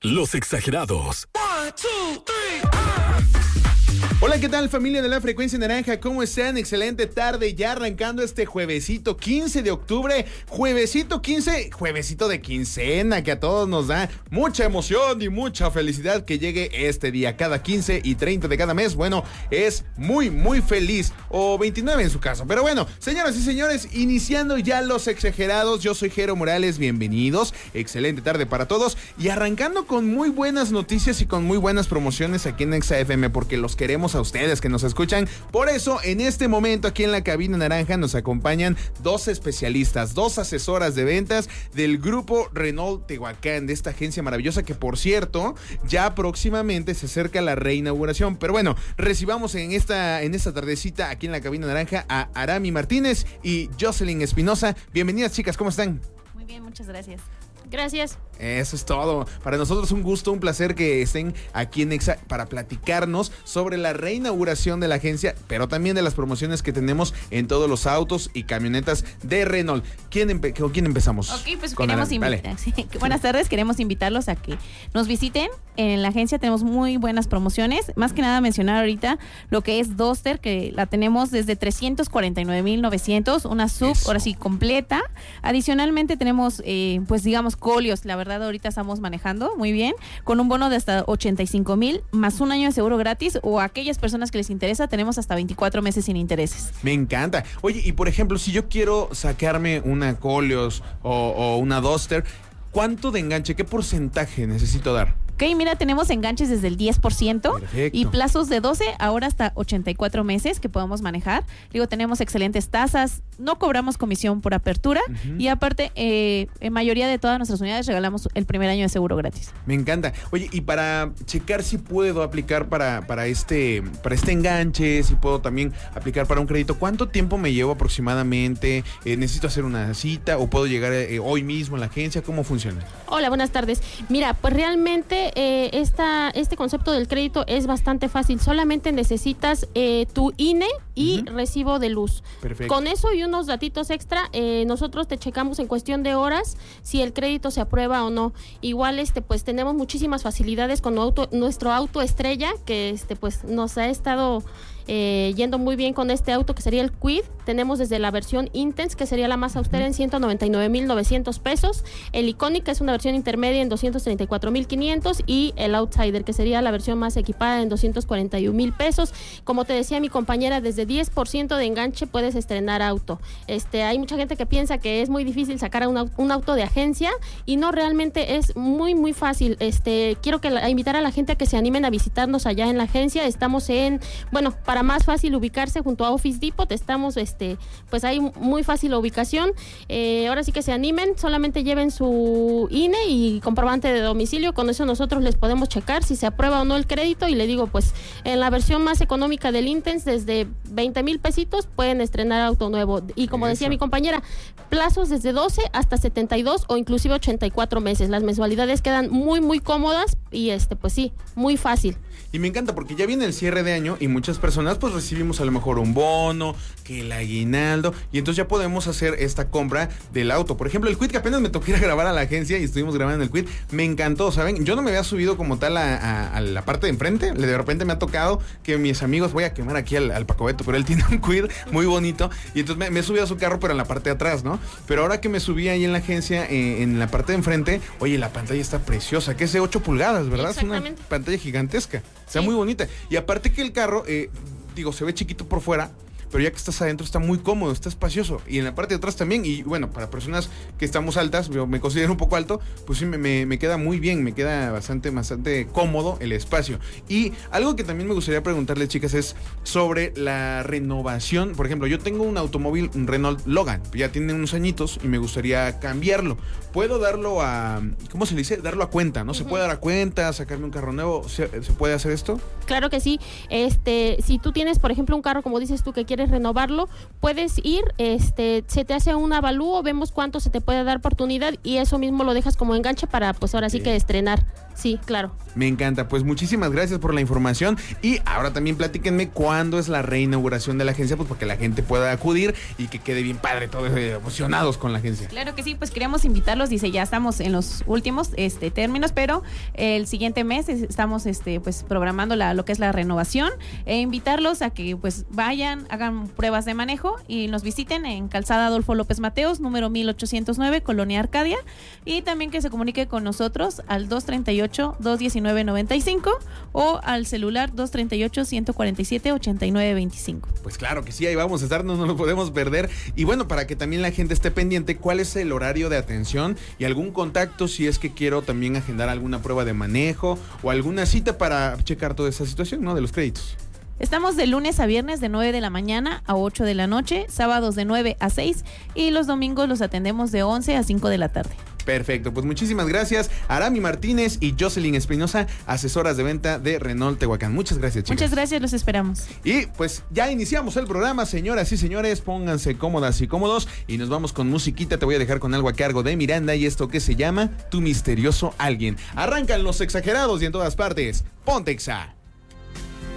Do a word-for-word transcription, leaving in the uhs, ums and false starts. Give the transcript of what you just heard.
Los Exagerados. One, two, three, ah. Hola, ¿qué tal, familia de la Frecuencia Naranja? ¿Cómo están? Excelente tarde, ya arrancando este juevesito quince de octubre. Juevesito quince, juevesito de quincena, que a todos nos da mucha emoción y mucha felicidad que llegue este día. Cada quince y treinta de cada mes, bueno, es muy, muy feliz. O veintinueve en su caso. Pero bueno, señoras y señores, iniciando ya Los Exagerados. Yo soy Jero Morales, bienvenidos. Excelente tarde para todos. Y arrancando con muy buenas noticias y con muy buenas promociones aquí en Exa F M, porque los queremos a ustedes que nos escuchan. Por eso, en este momento aquí en la cabina naranja nos acompañan dos especialistas, dos asesoras de ventas del grupo Renault Tehuacán, de esta agencia maravillosa que, por cierto, ya próximamente se acerca la reinauguración. Pero bueno, recibamos en esta, en esta tardecita aquí en la cabina naranja a Arami Martínez y Jocelyn Espinosa. Bienvenidas, chicas, ¿cómo están? Muy bien, muchas gracias. Gracias. Eso es todo. Para nosotros un gusto, un placer que estén aquí en Exa para platicarnos sobre la reinauguración de la agencia, pero también de las promociones que tenemos en todos los autos y camionetas de Renault. ¿Quién empe- ¿Con quién empezamos? Ok, pues Con queremos Aran. invitar. Sí. Buenas tardes, queremos invitarlos a que nos visiten. En la agencia tenemos muy buenas promociones. Más que nada mencionar ahorita lo que es Duster, que la tenemos desde trescientos cuarenta y nueve mil novecientos, una sub, Eso. ahora sí, completa. Adicionalmente tenemos, eh, pues digamos, Colios, la verdad ahorita estamos manejando muy bien, con un bono de hasta ochenta y cinco mil, más un año de seguro gratis, o a aquellas personas que les interesa, tenemos hasta veinticuatro meses sin intereses. Me encanta. Oye, y por ejemplo, si yo quiero sacarme una Colios o, o una Duster, ¿cuánto de enganche, qué porcentaje necesito dar? Ok, mira, tenemos enganches desde el diez por ciento. Perfecto. Y plazos de doce, ahora hasta ochenta y cuatro meses que podemos manejar. Digo, tenemos excelentes tasas, no cobramos comisión por apertura, Uh-huh. y aparte, eh, en mayoría de todas nuestras unidades regalamos el primer año de seguro gratis. Me encanta. Oye, y para checar si puedo aplicar para, para, este, para este enganche, si puedo también aplicar para un crédito, ¿cuánto tiempo me llevo aproximadamente? Eh, ¿Necesito hacer una cita o puedo llegar eh, hoy mismo a la agencia? ¿Cómo funciona? Hola, buenas tardes. Mira, pues realmente eh, esta, este concepto del crédito es bastante fácil. Solamente necesitas eh, tu I N E y Ujú. recibo de luz. Perfecto. Con eso y unos datitos extra, eh, nosotros te checamos en cuestión de horas si el crédito se aprueba o no. Igual, este, pues tenemos muchísimas facilidades con auto, nuestro auto estrella, que este, pues nos ha estado eh, yendo muy bien con este auto, que sería el Kwid. Tenemos desde la versión Intense, que sería la más austera, en ciento noventa y nueve mil novecientos pesos. El Iconic, que es una versión intermedia, en doscientos treinta y cuatro mil quinientos. Y el Outsider, que sería la versión más equipada, en doscientos cuarenta y un mil pesos. Como te decía mi compañera, desde diez por ciento de enganche puedes estrenar auto. Este, hay mucha gente que piensa que es muy difícil sacar un, au- un auto de agencia, y no, realmente es muy, muy fácil. Este, quiero que la, a invitar a la gente a que se animen a visitarnos allá en la agencia. Estamos en, bueno, para más fácil ubicarse, junto a Office Depot. Estamos, este, pues hay muy fácil la ubicación. Eh, ahora sí que se animen, solamente lleven su I N E y comprobante de domicilio. Con eso nosotros les podemos checar si se aprueba o no el crédito. Y le digo, pues en la versión más económica del Intense, desde veinte mil pesitos pueden estrenar auto nuevo. Y como Eso. decía mi compañera, plazos desde doce hasta setenta y dos o inclusive ochenta y cuatro meses. Las mensualidades quedan muy, muy cómodas y este, pues sí, muy fácil. Y me encanta porque ya viene el cierre de año y muchas personas pues recibimos a lo mejor un bono, que el aguinaldo, y entonces ya podemos hacer esta compra del auto. Por ejemplo, el Kwid, que apenas me tocó ir a grabar a la agencia y estuvimos grabando el Kwid, me encantó, ¿saben? Yo no me había subido como tal a, a, a la parte de enfrente. De repente me ha tocado que mis amigos, voy a quemar aquí al, al Paco Beto, pero él tiene un Kwid muy bonito y entonces me, me he subido a su carro, pero en la parte de atrás, ¿no? Pero ahora que me subí ahí en la agencia, eh, en la parte de enfrente, oye, la pantalla está preciosa, que es de ocho pulgadas, ¿verdad? Es una Exactamente. pantalla gigantesca. Está Sí. muy bonita. Y aparte que el carro, eh, digo, se ve chiquito por fuera, pero ya que estás adentro está muy cómodo, está espacioso. Y en la parte de atrás también. Y bueno, para personas que estamos altas, yo me considero un poco alto, pues sí, me, me, me queda muy bien, me queda bastante, bastante cómodo el espacio. Y algo que también me gustaría preguntarles, chicas, es sobre la renovación. Por ejemplo, yo tengo un automóvil, un Renault Logan, ya tiene unos añitos y me gustaría cambiarlo. ¿Puedo darlo a, cómo se le dice? Darlo a cuenta, ¿no? ¿Se Ujú. puede dar a cuenta, sacarme un carro nuevo? ¿Se, se puede hacer esto? Claro que sí. Este, si tú tienes, por ejemplo, un carro, como dices tú, que quieres quieres renovarlo, puedes ir, este, se te hace un avalúo, vemos cuánto se te puede dar oportunidad y eso mismo lo dejas como enganche para pues ahora sí, sí que estrenar. Sí, claro. Me encanta, pues muchísimas gracias por la información y ahora también platíquenme cuándo es la reinauguración de la agencia, pues para que la gente pueda acudir y que quede bien padre, todos emocionados con la agencia. Claro que sí, pues queríamos invitarlos, dice, ya estamos en los últimos este, términos, pero el siguiente mes estamos este, pues programando la, lo que es la renovación e invitarlos a que pues vayan, hagan pruebas de manejo y nos visiten en Calzada Adolfo López Mateos, número mil ochocientos nueve, Colonia Arcadia, y también que se comunique con nosotros al dos treinta y ocho, dos diecinueve, noventa y cinco o al celular dos treinta y ocho, ciento cuarenta y siete, ochenta y nueve veinticinco. Pues claro que sí, ahí vamos a estar, no nos lo podemos perder. Y bueno, para que también la gente esté pendiente, ¿cuál es el horario de atención y algún contacto si es que quiero también agendar alguna prueba de manejo o alguna cita para checar toda esa situación, ¿no? De los créditos. Estamos de lunes a viernes de nueve de la mañana a ocho de la noche, sábados de nueve a seis y los domingos los atendemos de once a cinco de la tarde. Perfecto, pues muchísimas gracias Arami Martínez y Jocelyn Espinosa, asesoras de venta de Renault Tehuacán. Muchas gracias, chicas. Muchas gracias, los esperamos. Y pues ya iniciamos el programa, señoras y señores, pónganse cómodas y cómodos y nos vamos con musiquita. Te voy a dejar con algo a cargo de Miranda y esto que se llama Tu Misterioso Alguien. Arrancan los exagerados y en todas partes, Ponte Exa.